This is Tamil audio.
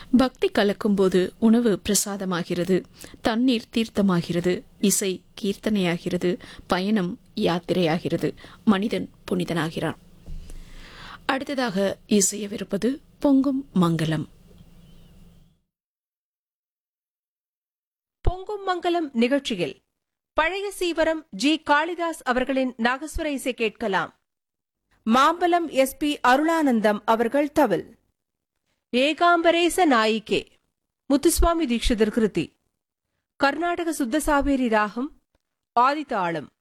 பக்தி கலக்கும்போது உணவு பிரசாதமாகிறது, தண்ணீர் தீர்த்தமாகிறது, இசை கீர்த்தனையாகிறது, பயணம் யாத்திரையாகிறது, மனிதன் புனிதனாகிறான். அடுத்ததாக இசையவிருப்பது பொங்கும் மங்கலம். பொங்கும் மங்கலம் நிகழ்ச்சியில் பழைய சீவரம் ஜி காளிதாஸ் அவர்களின் நாகஸ்வர இசை கேட்கலாம். மாம்பலம் SP அருளானந்தம் அவர்கள் தவில். ஏகாம்பரேச நாயிகே முத்துசுவாமி தீட்சிதர் கிருதி. கர்நாடக சுத்த சாவேரி ராகம் ஆதிதாளம்.